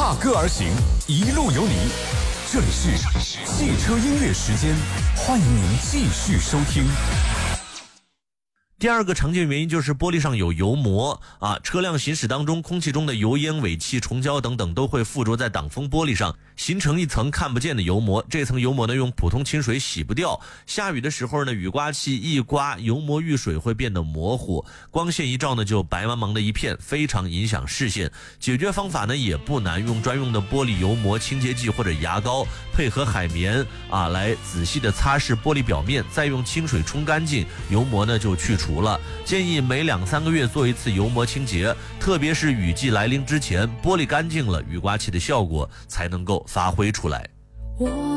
踏歌而行，一路有你。这里是汽车音乐时间，欢迎您继续收听。 第二个常见原因就是玻璃上有油膜啊，车辆行驶当中，空气中的油烟、尾气、虫胶等等都会附着在挡风玻璃上，形成一层看不见的油膜。这层油膜呢，用普通清水洗不掉。下雨的时候呢，雨刮器一刮，油膜遇水会变得模糊，光线一照呢，就白茫茫的一片，非常影响视线。解决方法呢也不难，用专用的玻璃油膜清洁剂或者牙膏，配合海绵来仔细的擦拭玻璃表面，再用清水冲干净，油膜呢就去除了。建议每2-3个月做一次油膜清洁，特别是雨季来临之前，玻璃干净了，雨刮器的效果才能够发挥出来。